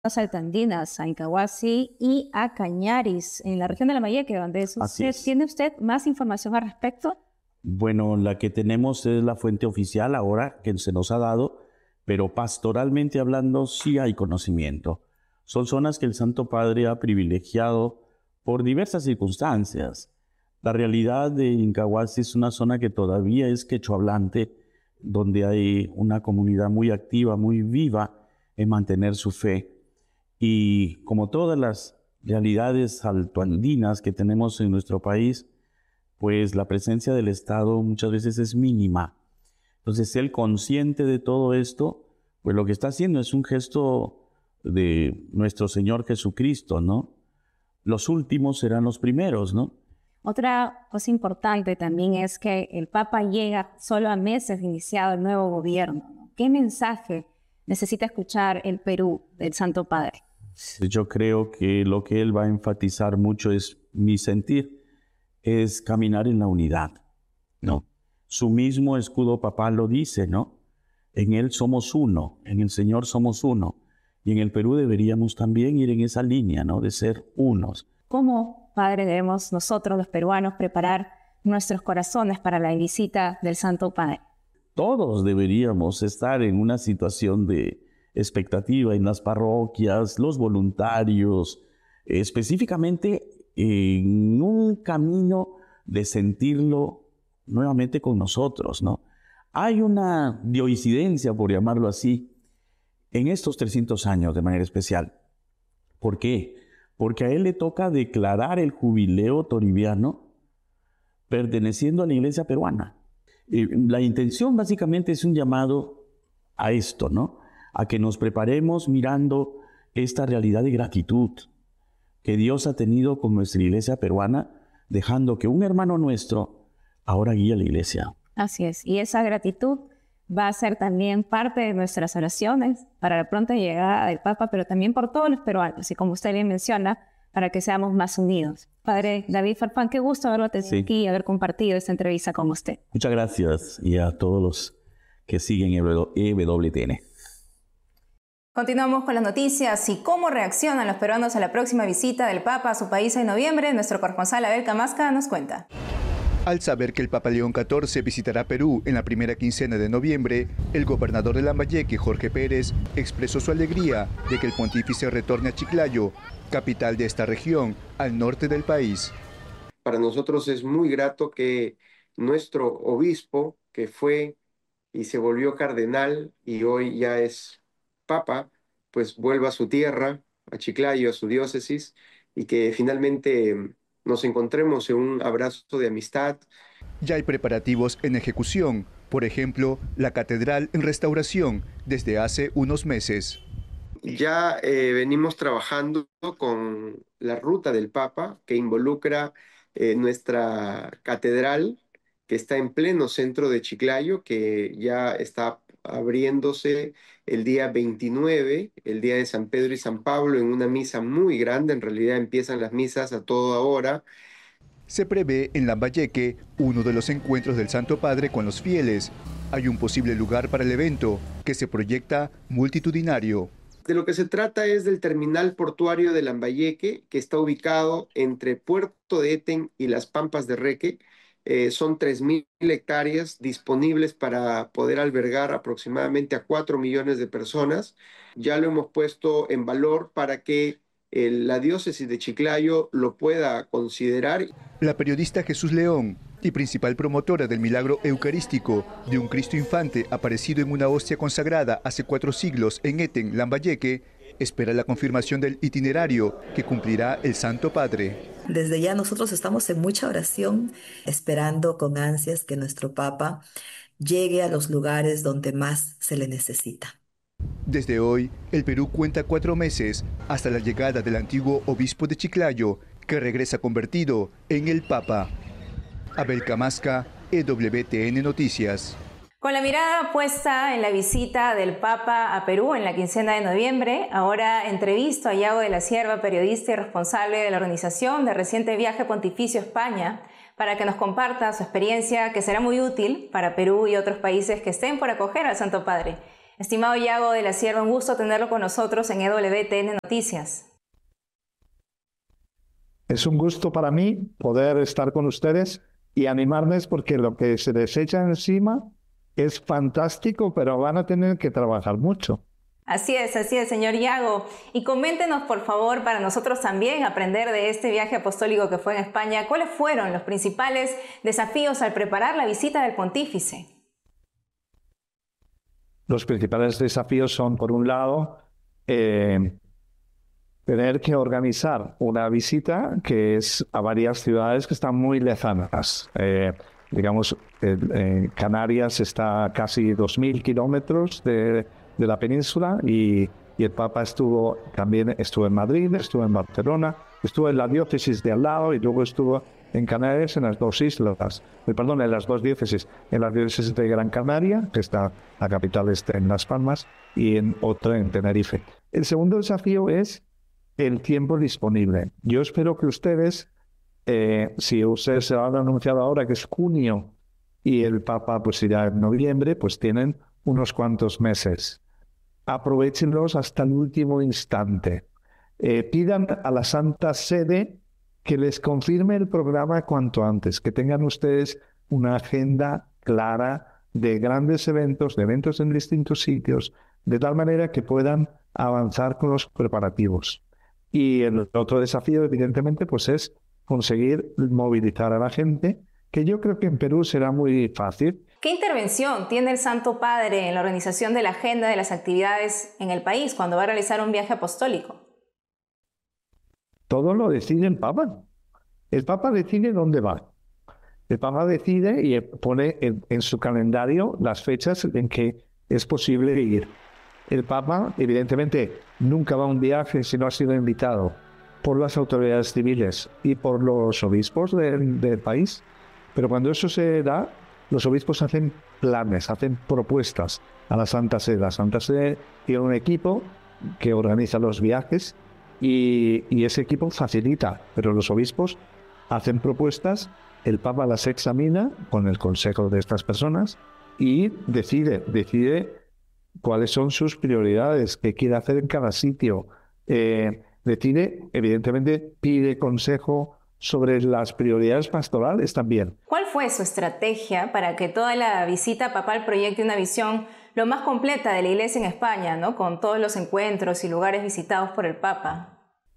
Saltandinas, a Incahuasi y a Cañaris, en la región de Lambayeque, donde es usted. ¿Tiene usted más información al respecto? Bueno, la que tenemos es la fuente oficial ahora que se nos ha dado, pero pastoralmente hablando sí hay conocimiento. Son zonas que el Santo Padre ha privilegiado por diversas circunstancias. La realidad de Incahuasi es una zona que todavía es quechua hablante, donde hay una comunidad muy activa, muy viva en mantener su fe. Y como todas las realidades altoandinas que tenemos en nuestro país, pues la presencia del Estado muchas veces es mínima. Entonces, él consciente de todo esto, pues lo que está haciendo es un gesto de nuestro Señor Jesucristo, ¿no? Los últimos serán los primeros, ¿no? Otra cosa importante también es que el Papa llega solo a meses de iniciado el nuevo gobierno. ¿Qué mensaje necesita escuchar el Perú del Santo Padre? Yo creo que lo que él va a enfatizar mucho es mi sentir, es caminar en la unidad, ¿no? Su mismo escudo papal lo dice, ¿no? En él somos uno, en el Señor somos uno. Y en el Perú deberíamos también ir en esa línea, ¿no? De ser unos. ¿Cómo, Padre, debemos nosotros, los peruanos, preparar nuestros corazones para la visita del Santo Padre? Todos deberíamos estar en una situación de expectativa en las parroquias, los voluntarios, específicamente en un camino de sentirlo nuevamente con nosotros, ¿no? Hay una dioincidencia, por llamarlo así, en estos 300 años de manera especial. ¿Por qué? Porque a él le toca declarar el jubileo toribiano perteneciendo a la Iglesia peruana. La intención básicamente es un llamado a esto, ¿no? A que nos preparemos mirando esta realidad de gratitud que Dios ha tenido con nuestra Iglesia peruana, dejando que un hermano nuestro ahora guíe a la Iglesia. Así es, y esa gratitud va a ser también parte de nuestras oraciones para la pronta llegada del Papa, pero también por todos los peruanos, y como usted bien menciona, para que seamos más unidos. Padre David Farfán, qué gusto haberlo tenido aquí y haber compartido esta entrevista con usted. Muchas gracias, y a todos los que siguen EWTN. Continuamos con las noticias y cómo reaccionan los peruanos a la próxima visita del Papa a su país en noviembre. Nuestro corresponsal Abel Camasca nos cuenta. Al saber que el Papa León XIV visitará Perú en la primera quincena de noviembre, el gobernador de Lambayeque, Jorge Pérez, expresó su alegría de que el pontífice retorne a Chiclayo, capital de esta región, al norte del país. Para nosotros es muy grato que nuestro obispo, que fue y se volvió cardenal y hoy ya es papa, pues vuelva a su tierra, a Chiclayo, a su diócesis, y que finalmente nos encontremos en un abrazo de amistad. Ya hay preparativos en ejecución, por ejemplo, la catedral en restauración desde hace unos meses. Ya venimos trabajando con la ruta del Papa, que involucra nuestra catedral, que está en pleno centro de Chiclayo, que ya está abriéndose el día 29, el día de San Pedro y San Pablo, en una misa muy grande. En realidad empiezan las misas a toda hora. Se prevé en Lambayeque uno de los encuentros del Santo Padre con los fieles. Hay un posible lugar para el evento, que se proyecta multitudinario. De lo que se trata es del terminal portuario de Lambayeque, que está ubicado entre Puerto de Eten y las Pampas de Reque. Son 3.000 hectáreas disponibles para poder albergar aproximadamente a 4 millones de personas. Ya lo hemos puesto en valor para que la diócesis de Chiclayo lo pueda considerar. La periodista Jesús León, y principal promotora del milagro eucarístico de un Cristo infante aparecido en una hostia consagrada hace 4 siglos en Eten, Lambayeque, espera la confirmación del itinerario que cumplirá el Santo Padre. Desde ya nosotros estamos en mucha oración, esperando con ansias que nuestro Papa llegue a los lugares donde más se le necesita. Desde hoy, el Perú cuenta 4 meses hasta la llegada del antiguo obispo de Chiclayo, que regresa convertido en el Papa. Abel Camasca, EWTN Noticias. Con la mirada puesta en la visita del Papa a Perú en la quincena de noviembre, ahora entrevisto a Yago de la Cierva, periodista y responsable de la organización de reciente viaje pontificio a España, para que nos comparta su experiencia, que será muy útil para Perú y otros países que estén por acoger al Santo Padre. Estimado Yago de la Sierva, un gusto tenerlo con nosotros en EWTN Noticias. Es un gusto para mí poder estar con ustedes y animarles porque lo que se les echa encima es fantástico, pero van a tener que trabajar mucho. Así es, señor Yago. Y coméntenos, por favor, para nosotros también aprender de este viaje apostólico que fue en España, ¿cuáles fueron los principales desafíos al preparar la visita del pontífice? Los principales desafíos son, por un lado, tener que organizar una visita que es a varias ciudades que están muy lejanas. Canarias está a casi 2.000 kilómetros de la península y el Papa también estuvo en Madrid, estuvo en Barcelona, estuvo en la diócesis de al lado y luego estuvo en Canarias, en las dos islas, en las dos diócesis, en la diócesis de Gran Canaria, que está, la capital está en Las Palmas, y en otra en Tenerife. El segundo desafío es el tiempo disponible. Yo espero que ustedes, si ustedes se lo han anunciado ahora que es junio y el Papa pues irá en noviembre, pues tienen unos cuantos meses. Aprovéchenlos hasta el último instante. Pidan a la Santa Sede que les confirme el programa cuanto antes, que tengan ustedes una agenda clara de grandes eventos, de eventos en distintos sitios, de tal manera que puedan avanzar con los preparativos. Y el otro desafío, evidentemente, pues es conseguir movilizar a la gente, que yo creo que en Perú será muy fácil. ¿Qué intervención tiene el Santo Padre en la organización de la agenda de las actividades en el país cuando va a realizar un viaje apostólico? Todo lo decide el Papa. El Papa decide dónde va. El Papa decide y pone en su calendario las fechas en que es posible ir. El Papa, evidentemente, nunca va a un viaje si no ha sido invitado por las autoridades civiles y por los obispos del país. Pero cuando eso se da, los obispos hacen planes, hacen propuestas a la Santa Sede. La Santa Sede tiene un equipo que organiza los viajes y ese equipo facilita, pero los obispos hacen propuestas, el Papa las examina con el consejo de estas personas y decide cuáles son sus prioridades, qué quiere hacer en cada sitio. Decide, evidentemente, pide consejo sobre las prioridades pastorales también. ¿Cuál fue su estrategia para que toda la visita papal proyecte una visión lo más completa de la Iglesia en España, ¿no? Con todos los encuentros y lugares visitados por el Papa?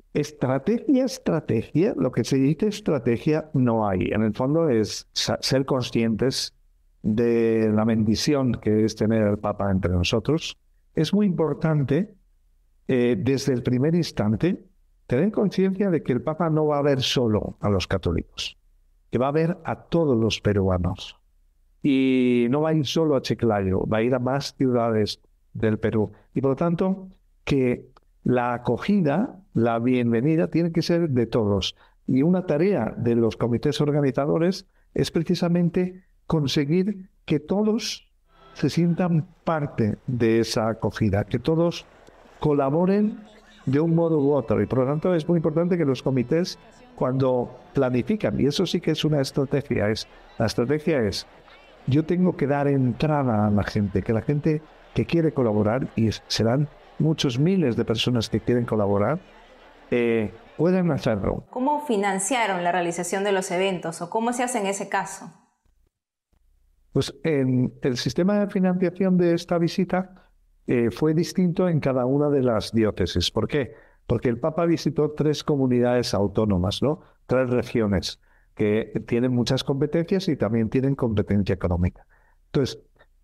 Estrategia, lo que se dice estrategia no hay. En el fondo es ser conscientes de la bendición que es tener al Papa entre nosotros. Es muy importante, desde el primer instante, tener conciencia de que el Papa no va a ver solo a los católicos, que va a ver a todos los peruanos. Y no va a ir solo a Chiclayo, va a ir a más ciudades del Perú. Y por lo tanto, que la acogida, la bienvenida, tiene que ser de todos. Y una tarea de los comités organizadores es precisamente conseguir que todos se sientan parte de esa acogida, que todos colaboren de un modo u otro. Y por lo tanto es muy importante que los comités, cuando planifican, y eso sí que es una estrategia, la estrategia es, yo tengo que dar entrada a la gente, que la gente que quiere colaborar, y serán muchos miles de personas que quieren colaborar, pueden hacerlo. ¿Cómo financiaron la realización de los eventos o cómo se hace en ese caso? Pues el sistema de financiación de esta visita fue distinto en cada una de las diócesis. ¿Por qué? Porque el Papa visitó 3 comunidades autónomas, ¿no? 3 regiones que tienen muchas competencias y también tienen competencia económica. Entonces,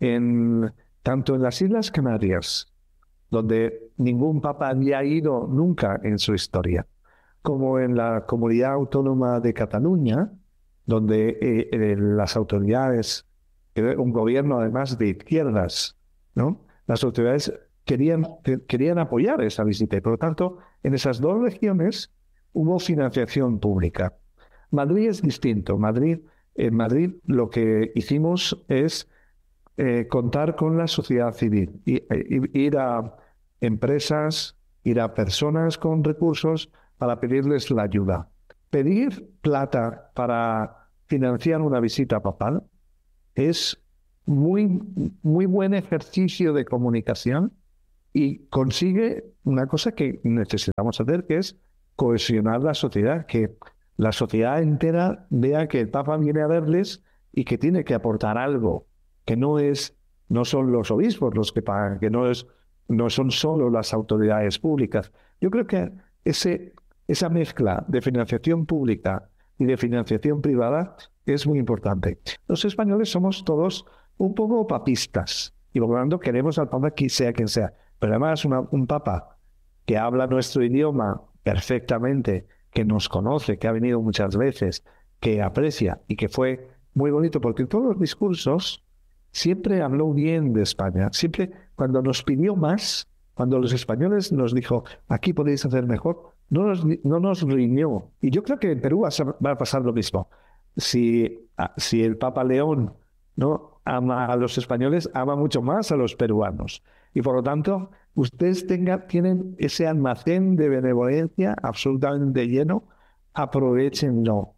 tanto en las Islas Canarias, donde ningún Papa había ido nunca en su historia, como en la comunidad autónoma de Cataluña, donde las autoridades, un gobierno además de izquierdas, ¿no? Las autoridades querían apoyar esa visita y por lo tanto en esas 2 regiones hubo financiación pública. Madrid es distinto. En Madrid lo que hicimos es contar con la sociedad civil, ir a empresas, ir a personas con recursos para pedirles la ayuda. Pedir plata para financiar una visita papal es muy, muy buen ejercicio de comunicación y consigue una cosa que necesitamos hacer, que es cohesionar la sociedad, que la sociedad entera vea que el Papa viene a verles y que tiene que aportar algo, que no son los obispos los que pagan, que no son solo las autoridades públicas. Yo creo que esa mezcla de financiación pública y de financiación privada es muy importante. Los españoles somos todos un poco papistas y por lo tanto queremos al Papa sea quien sea. Pero además un Papa que habla nuestro idioma perfectamente, que nos conoce, que ha venido muchas veces, que aprecia y que fue muy bonito, porque en todos los discursos siempre habló bien de España. Siempre cuando nos pidió más, cuando los españoles nos dijo, aquí podéis hacer mejor, no nos riñó. Y yo creo que en Perú va a pasar lo mismo. Si el Papa León no ama a los españoles, ama mucho más a los peruanos. Y por lo tanto, ustedes tienen ese almacén de benevolencia absolutamente lleno, aprovechenlo.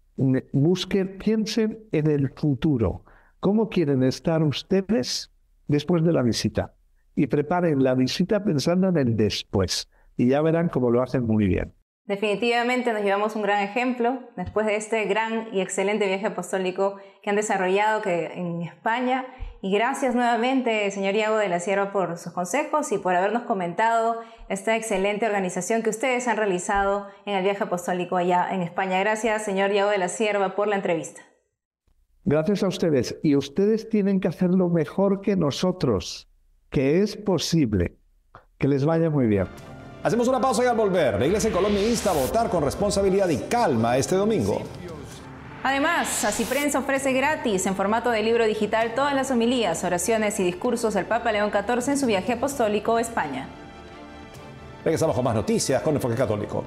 Piensen en el futuro. ¿Cómo quieren estar ustedes después de la visita? Y preparen la visita pensando en el después. Y ya verán cómo lo hacen muy bien. Definitivamente nos llevamos un gran ejemplo después de este gran y excelente viaje apostólico que han desarrollado en España. Y gracias nuevamente, señor Yago de la Sierva, por sus consejos y por habernos comentado esta excelente organización que ustedes han realizado en el viaje apostólico allá en España. Gracias, señor Yago de la Sierva, por la entrevista. Gracias a ustedes. Y ustedes tienen que hacerlo mejor que nosotros, que es posible. Que les vaya muy bien. Hacemos una pausa y al volver, la Iglesia en Colombia insta a votar con responsabilidad y calma este domingo. Además, Así Prensa ofrece gratis en formato de libro digital todas las homilías, oraciones y discursos del Papa León XIV en su viaje apostólico a España. Regresamos con más noticias con Enfoque Católico.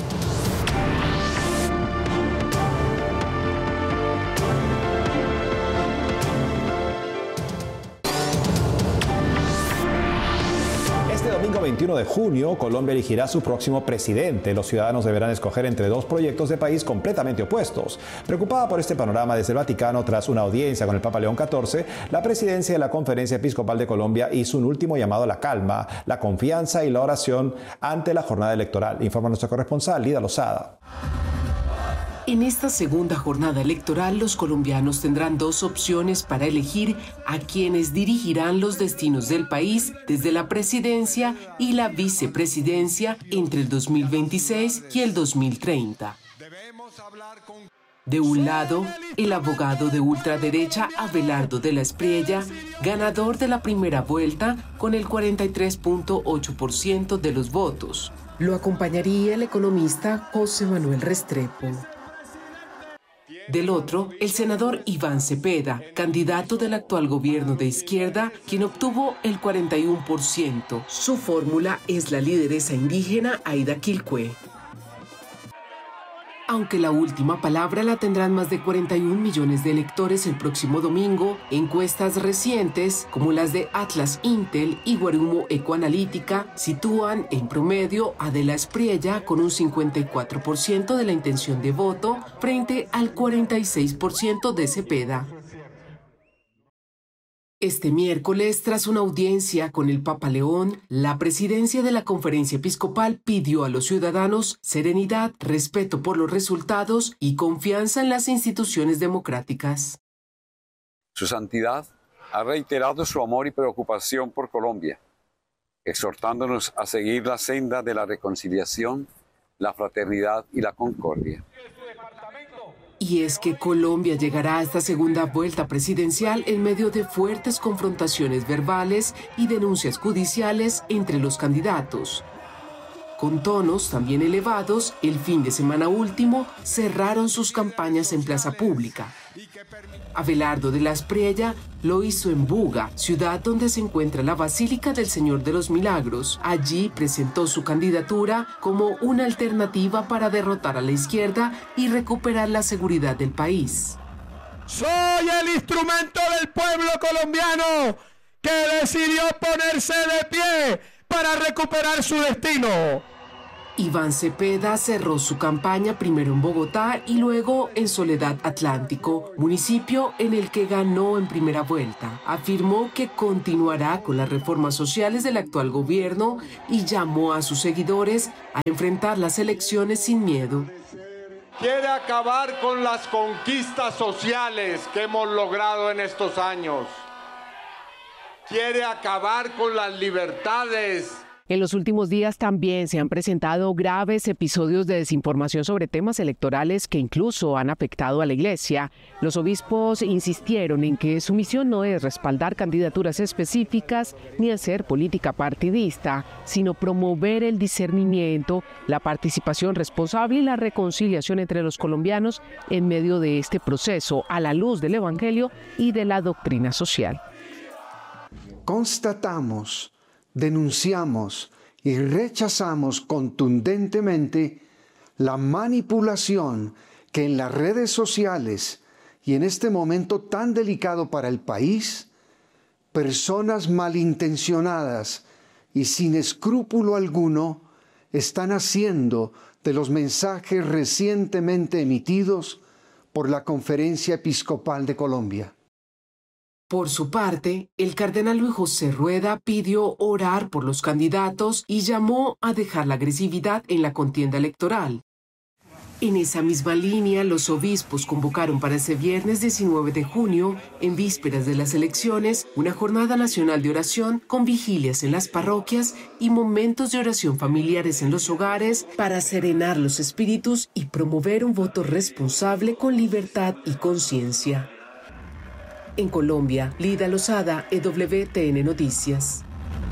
Domingo 21 de junio, Colombia elegirá su próximo presidente. Los ciudadanos deberán escoger entre dos proyectos de país completamente opuestos. Preocupada por este panorama desde el Vaticano, tras una audiencia con el Papa León XIV, la presidencia de la Conferencia Episcopal de Colombia hizo un último llamado a la calma, la confianza y la oración ante la jornada electoral. Informa nuestra corresponsal, Lida Lozada. En esta segunda jornada electoral, los colombianos tendrán dos opciones para elegir a quienes dirigirán los destinos del país desde la presidencia y la vicepresidencia entre el 2026 y el 2030. De un lado, el abogado de ultraderecha Abelardo de la Espriella, ganador de la primera vuelta con el 43.8% de los votos. Lo acompañaría el economista José Manuel Restrepo. Del otro, el senador Iván Cepeda, candidato del actual gobierno de izquierda, quien obtuvo el 41%. Su fórmula es la lideresa indígena Aida Quilcue. Aunque la última palabra la tendrán más de 41 millones de electores el próximo domingo, encuestas recientes, como las de Atlas Intel y Guarumo Ecoanalítica, sitúan en promedio a De la Espriella con un 54% de la intención de voto frente al 46% de Cepeda. Este miércoles, tras una audiencia con el Papa León, la presidencia de la Conferencia Episcopal pidió a los ciudadanos serenidad, respeto por los resultados y confianza en las instituciones democráticas. Su Santidad ha reiterado su amor y preocupación por Colombia, exhortándonos a seguir la senda de la reconciliación, la fraternidad y la concordia. Y es que Colombia llegará a esta segunda vuelta presidencial en medio de fuertes confrontaciones verbales y denuncias judiciales entre los candidatos. Con tonos también elevados, el fin de semana último cerraron sus campañas en plaza pública. Abelardo de la Espriella lo hizo en Buga, ciudad donde se encuentra la Basílica del Señor de los Milagros. Allí presentó su candidatura como una alternativa para derrotar a la izquierda y recuperar la seguridad del país. Soy el instrumento del pueblo colombiano que decidió ponerse de pie para recuperar su destino. Iván Cepeda cerró su campaña primero en Bogotá y luego en Soledad Atlántico, municipio en el que ganó en primera vuelta. Afirmó que continuará con las reformas sociales del actual gobierno y llamó a sus seguidores a enfrentar las elecciones sin miedo. Quiere acabar con las conquistas sociales que hemos logrado en estos años. Quiere acabar con las libertades. En los últimos días también se han presentado graves episodios de desinformación sobre temas electorales que incluso han afectado a la Iglesia. Los obispos insistieron en que su misión no es respaldar candidaturas específicas ni hacer política partidista, sino promover el discernimiento, la participación responsable y la reconciliación entre los colombianos en medio de este proceso, a la luz del Evangelio y de la doctrina social. Constatamos, denunciamos y rechazamos contundentemente la manipulación que en las redes sociales y en este momento tan delicado para el país, personas malintencionadas y sin escrúpulo alguno están haciendo de los mensajes recientemente emitidos por la Conferencia Episcopal de Colombia. Por su parte, el cardenal Luis José Rueda pidió orar por los candidatos y llamó a dejar la agresividad en la contienda electoral. En esa misma línea, los obispos convocaron para ese viernes 19 de junio, en vísperas de las elecciones, una jornada nacional de oración con vigilias en las parroquias y momentos de oración familiares en los hogares para serenar los espíritus y promover un voto responsable con libertad y conciencia. En Colombia, Lida Lozada, EWTN Noticias.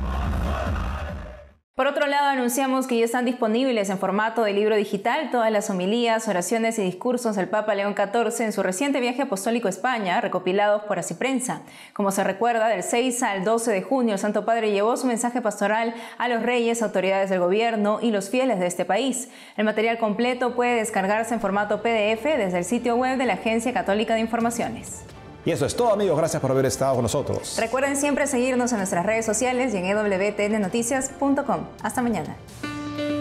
Por otro lado, anunciamos que ya están disponibles en formato de libro digital todas las homilías, oraciones y discursos del Papa León XIV en su reciente viaje apostólico a España, recopilados por Asiprensa. Como se recuerda, del 6 al 12 de junio, el Santo Padre llevó su mensaje pastoral a los reyes, autoridades del gobierno y los fieles de este país. El material completo puede descargarse en formato PDF desde el sitio web de la Agencia Católica de Informaciones. Y eso es todo, amigos. Gracias por haber estado con nosotros. Recuerden siempre seguirnos en nuestras redes sociales y en www.tnnoticias.com. Hasta mañana.